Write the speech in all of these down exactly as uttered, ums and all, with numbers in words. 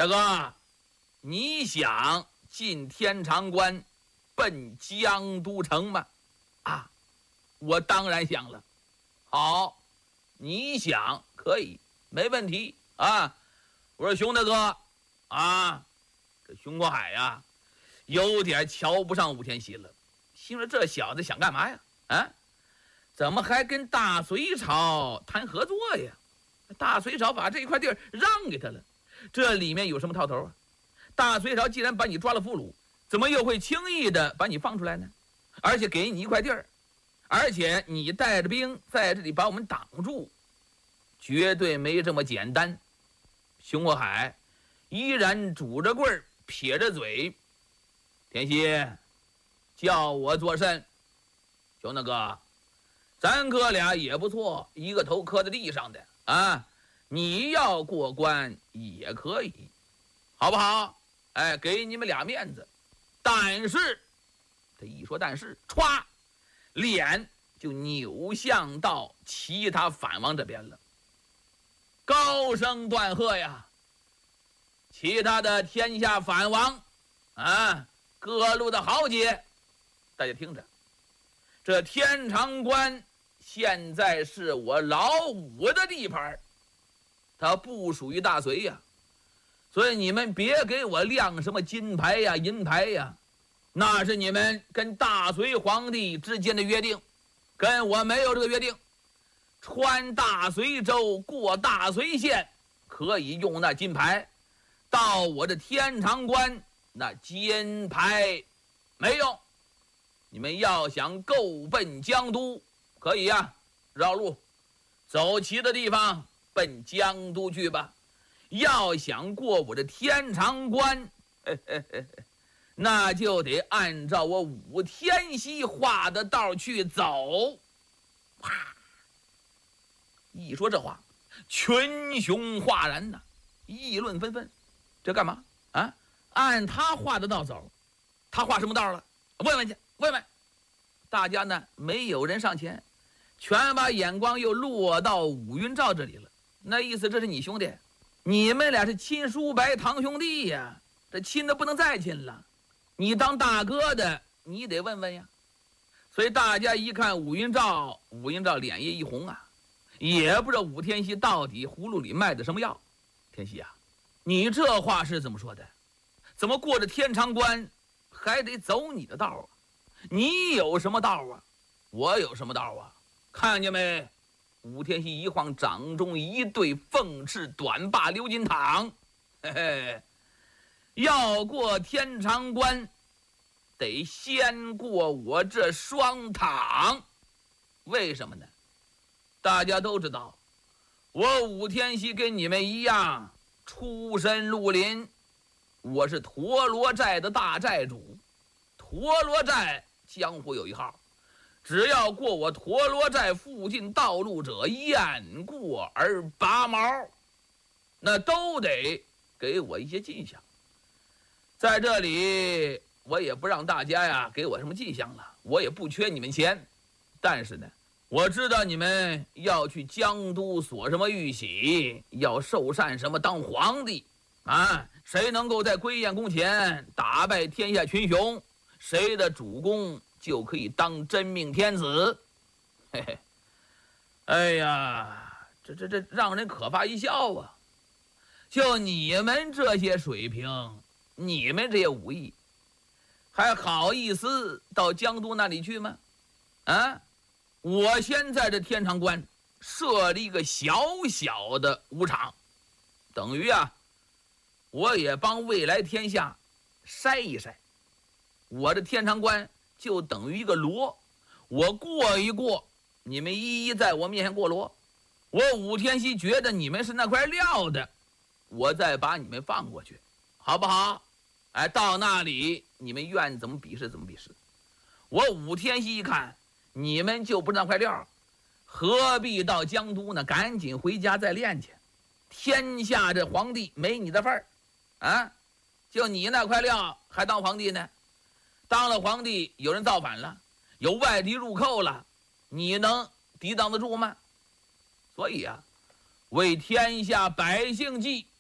大哥，你想进天长关奔江都城吗？啊，我当然想了。好，你想可以，没问题啊。我说熊大哥啊，这熊国海呀、啊，有点瞧不上武天锡了，心说这小子想干嘛呀？啊，怎么还跟大隋朝谈合作呀？大隋朝把这一块地儿让给他了，这里面有什么套头啊？大隋朝既然把你抓了俘虏，怎么又会轻易的把你放出来呢？而且给你一块地儿，而且你带着兵在这里把我们挡住，绝对没这么简单。熊国海依然拄着棍儿，撇着嘴：“天锡，叫我做甚？熊大哥，咱哥俩也不错，一个头磕在地上的啊，你要过关也可以，好不好？哎，给你们俩面子。但是，他一说但是，歘，脸就扭向到其他反王这边了，高声断喝呀！其他的天下反王啊，各路的豪杰，大家听着，这天长关现在是我老五的地盘，它不属于大隋呀，所以你们别给我亮什么金牌呀、银牌呀，那是你们跟大隋皇帝之间的约定，跟我没有这个约定。穿大隋州过大隋县可以用那金牌，到我的天长关那金牌没用。你们要想够奔江都，可以呀，绕路走其的地方奔江都去吧。要想过我的天长关，嘿嘿嘿，那就得按照我武天锡画的道去走。啪！一说这话，群雄哗然呐，议论纷纷。这干嘛啊？按他画的道走，他画什么道了？问问去，问问。大家呢，没有人上前，全把眼光又落到武云照这里了。那意思，这是你兄弟，你们俩是亲叔伯堂兄弟呀，这亲的不能再亲了。你当大哥的，你得问问呀。所以大家一看武云照，武云照脸也一红啊，也不知道武天锡到底葫芦里卖的什么药。天锡啊，你这话是怎么说的？怎么过着天长关还得走你的道啊？你有什么道啊？我有什么道啊？看见没？武天锡一晃掌中一对凤翅短把鎏金镗，嘿嘿，要过天长关得先过我这双镗。为什么呢？大家都知道，我武天锡跟你们一样出身绿林，我是陀螺寨的大寨主。陀螺寨江湖有一号，只要过我陀螺寨附近道路者，雁过而拔毛，那都得给我一些进项。在这里我也不让大家呀给我什么进项了，我也不缺你们钱，但是呢，我知道你们要去江都索什么玉玺，要受禅什么当皇帝啊，谁能够在归雁宫前打败天下群雄，谁的主公就可以当真命天子。嘿嘿，哎呀，这这这让人可发一笑啊！就你们这些水平，你们这些武艺，还好意思到江都那里去吗？啊，我先在这天长关设立一个小小的武场，等于啊，我也帮未来天下筛一筛。我的天长关就等于一个锣，我过一过，你们一一在我面前过锣。我武天锡觉得你们是那块料的，我再把你们放过去，好不好？哎，到那里你们愿怎么比试怎么比试。我武天锡一看你们就不是那块料，何必到江都呢？赶紧回家再练去。天下这皇帝没你的份儿啊！就你那块料还当皇帝呢？当了皇帝，有人造反了，有外敌入寇了，你能抵挡得住吗？所以啊，为天下百姓计，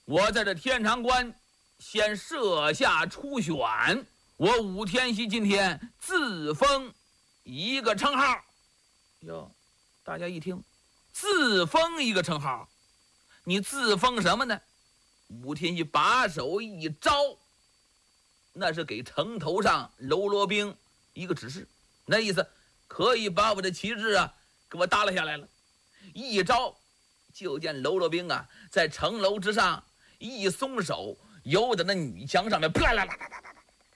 我在这天长关先设下初选，我武天锡今天自封一个称号。哟，大家一听，自封一个称号，你自封什么呢？武天锡把手一招，那是给城头上喽啰兵一个指示，那意思可以把我的旗帜啊给我耷拉下来了。一招，就见喽啰兵啊在城楼之上一松手，由得那女墙上面啪啦啦啦啦啦，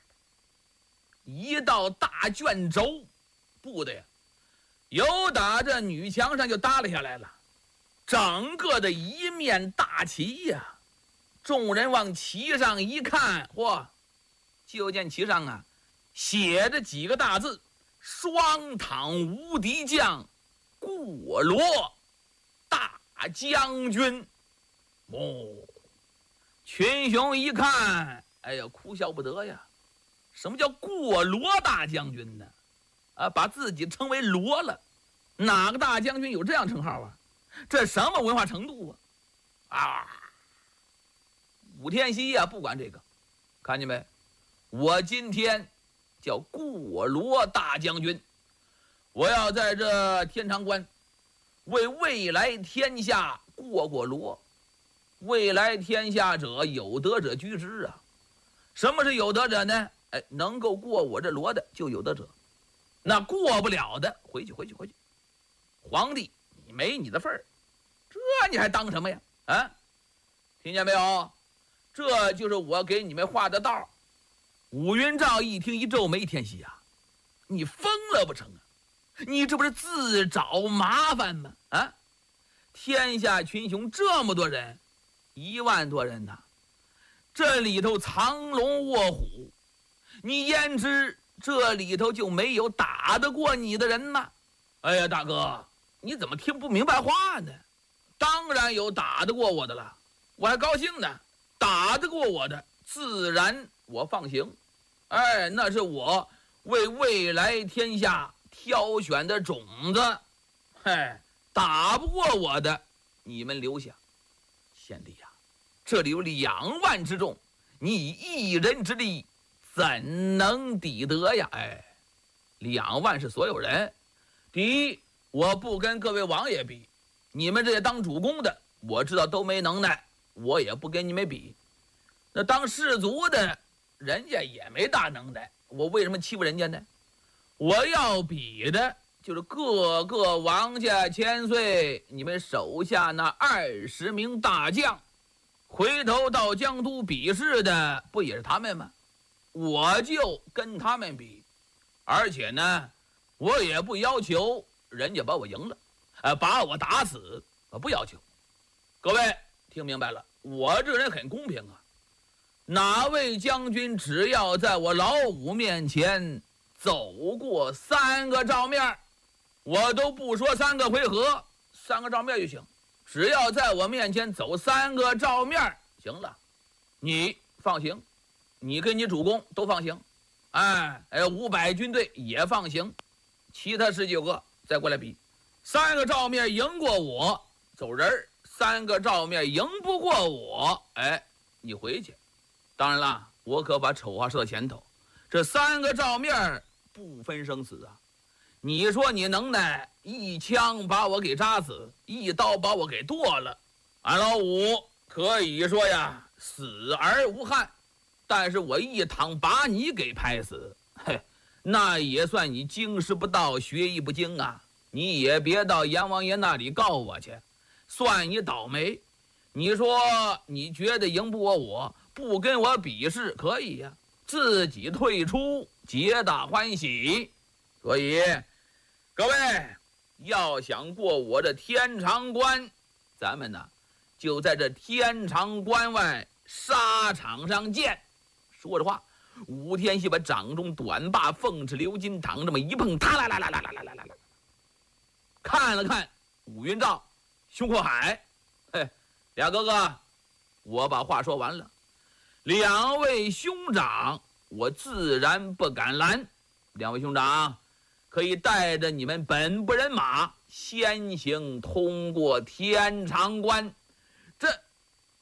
一道大卷轴布的呀，由打这女墙上就耷拉下来了，整个的一面大旗呀。众人往旗上一看，嚯，就见旗上啊写着几个大字：双躺无敌将，过罗大将军。哦，群雄一看，哎呀，哭笑不得呀！什么叫过罗大将军呢？啊，把自己称为罗了，哪个大将军有这样称号啊？这什么文化程度啊？啊！武天锡呀、啊，不管这个，看见没？我今天叫过罗大将军，我要在这天长关为未来天下过过罗。未来天下者，有德者居之啊！什么是有德者呢？哎，能够过我这罗的就有德者，那过不了的，回去回去回去。皇帝，你没你的份儿，这你还当什么呀？啊，听见没有？这就是我给你们画的道。武云照一听，一皱眉：天锡啊，你疯了不成啊？你这不是自找麻烦吗？啊，天下群雄这么多人，一万多人呐，这里头藏龙卧虎，你焉知这里头就没有打得过你的人吗？哎呀，大哥，你怎么听不明白话呢？当然有打得过我的了，我还高兴呢。打得过我的，自然我放行。哎，那是我为未来天下挑选的种子。嘿，打不过我的，你们留下。贤弟呀，这里有两万之众，你以一人之力怎能抵得呀？哎，两万是所有人。第一，我不跟各位王爷比，你们这些当主公的，我知道都没能耐，我也不跟你们比。那当士卒的，人家也没大能耐，我为什么欺负人家呢？我要比的就是各个王家千岁，你们手下那二十名大将，回头到江都比试的不也是他们吗？我就跟他们比，而且呢，我也不要求人家把我赢了，呃，把我打死，我不要求。各位听明白了，我这人很公平啊。哪位将军只要在我老五面前走过三个照面，我都不说三个回合，三个照面就行。只要在我面前走三个照面，行了，你放行，你跟你主公都放行。哎哎，五百军队也放行，其他十九个再过来比，三个照面赢过我走人，三个照面赢不过我，哎，你回去。当然了，我可把丑话说到前头，这三个照面不分生死啊！你说你能耐，一枪把我给扎死，一刀把我给剁了，俺老五可以说呀死而无憾，但是我一躺把你给拍死，嘿，那也算你经师不到，学艺不精啊！你也别到阎王爷那里告我去，算你倒霉。你说你觉得赢不过我，不跟我比试可以呀、啊，自己退出，皆大欢喜。所以各位要想过我这天长关，咱们呢就在这天长关外沙场上见。说着话，武天锡把掌中短把凤翅鎏金躺这么一碰，嗒啦啦啦啦啦啦啦啦啦，看了看武云照、熊阔海，嘿，俩哥哥，我把话说完了。两位兄长，我自然不敢拦。两位兄长，可以带着你们本部人马先行通过天长关。这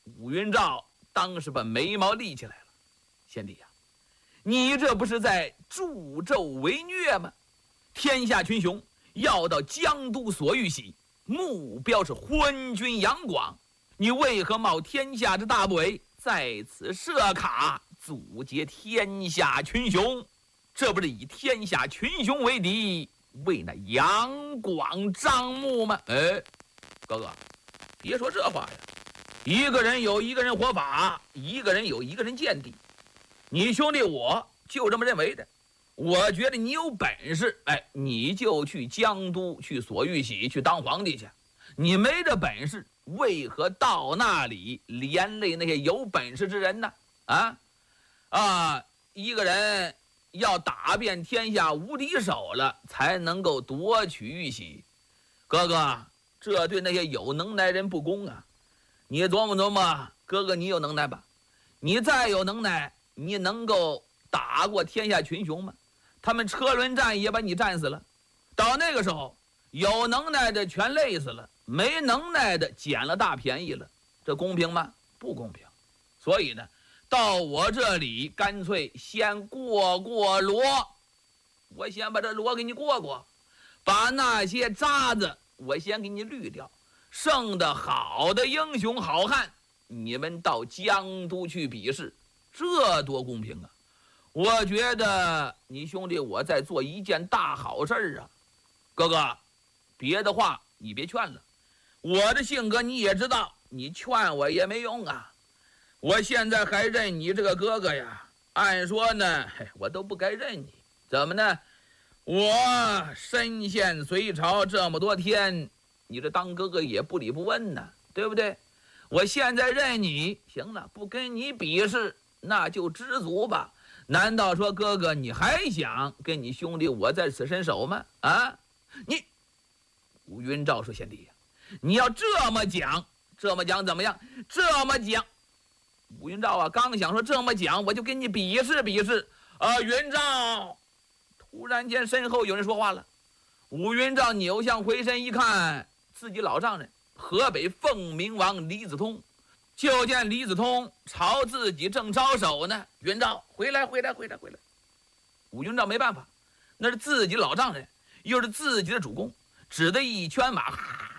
武云照当时把眉毛立起来了。贤弟呀、啊，你这不是在助纣为虐吗？天下群雄要到江都所欲喜，目标是昏君杨广，你为何冒天下之大不韪，在此设卡阻截天下群雄？这不是以天下群雄为敌，为那杨广张目吗？哎，哥哥，别说这话呀！一个人有一个人活法，一个人有一个人见地。你兄弟我就这么认为的。我觉得你有本事，哎，你就去江都去所欲喜去当皇帝去。你没这本事，为何到那里连累那些有本事之人呢？啊啊！一个人要打遍天下无敌手了，才能够夺取玉玺。哥哥，这对那些有能耐人不公啊！你琢磨琢磨，哥哥你有能耐吧？你再有能耐，你能够打过天下群雄吗？他们车轮战也把你战死了。到那个时候，有能耐的全累死了，没能耐的捡了大便宜了，这公平吗？不公平。所以呢，到我这里干脆先过过罗，我先把这罗给你过过，把那些渣子我先给你滤掉，剩的好的英雄好汉，你们到江都去比试，这多公平啊！我觉得你兄弟我在做一件大好事啊。哥哥，别的话你别劝了，我的性格你也知道，你劝我也没用啊。我现在还认你这个哥哥呀，按说呢我都不该认你。怎么呢？我身陷隋朝这么多天，你这当哥哥也不理不问呢，对不对？我现在认你，行了，不跟你比试，那就知足吧。难道说哥哥你还想跟你兄弟我在此伸手吗？啊，你武云照说，贤弟呀，你要这么讲，这么讲怎么样？这么讲，武云照啊，刚想说这么讲，我就跟你比试比试啊。云照，突然间身后有人说话了。武云照扭向回身一看，自己老丈人河北凤鸣王李子通。就见李子通朝自己正招手呢，云照回来回来回来回来。武云照没办法，那是自己老丈人，又是自己的主公，只得一圈马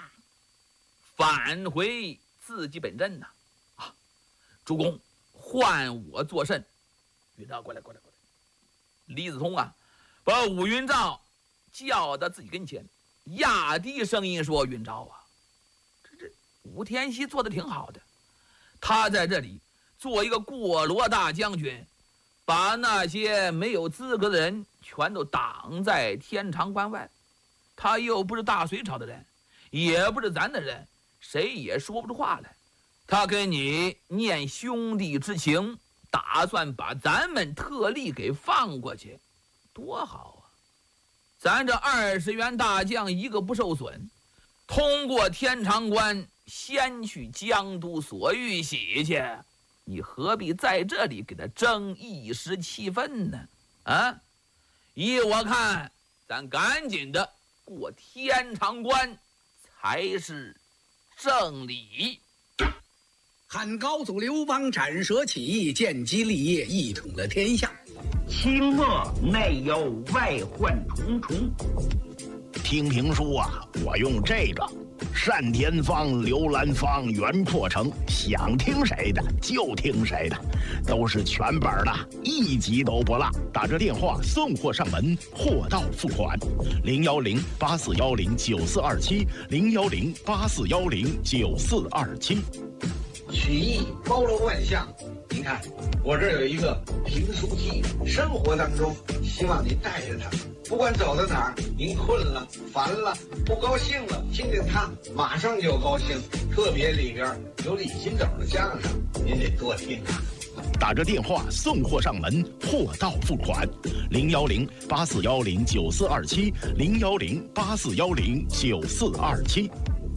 返回自己本阵呐。啊，主公，换我作甚？云照过来过来过来。李子通啊，把武云照叫到自己跟前，压低声音说：“云照啊，这这武天锡做的挺好的。他在这里做一个过罗大将军，把那些没有资格的人全都挡在天长关外。他又不是大隋朝的人，也不是咱的人，谁也说不出话来。他跟你念兄弟之情，打算把咱们特例给放过去，多好啊！咱这二十员大将一个不受损，通过天长关先去江都所欲喜去，你何必在这里给他争一时气愤呢？啊，依我看，咱赶紧的过天长关才是正理。 汉高祖刘邦斩蛇起义，建基立业，一统了天下。 清末内忧外患重重。 听评书啊，我用这个单田芳、刘兰芳、袁阔成，想听谁的就听谁的，都是全本的，一集都不落。打这电话送货上门，货到付款。零幺零八四幺零九四二七，零幺零八四幺零九四二七。 曲艺包罗万象，您看，我这儿有一个评书机，生活当中希望您带着它，不管走到哪儿，您困了、烦了、不高兴了，听见它马上就高兴。特别里边有李金斗的相声，您得多听啊。 打着电话送货上门，货到付款。零幺零八四幺零九四二七，零幺零八四幺零九四二七。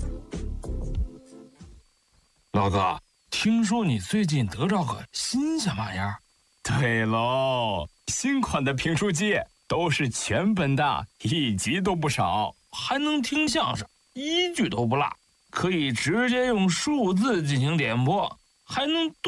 老哥，听说你最近得着个新鲜玩意儿？ 对喽，新款的评书机都是全本的，一集都不少， 还能听相声，一句都不落，可以直接用数字进行点播， 还能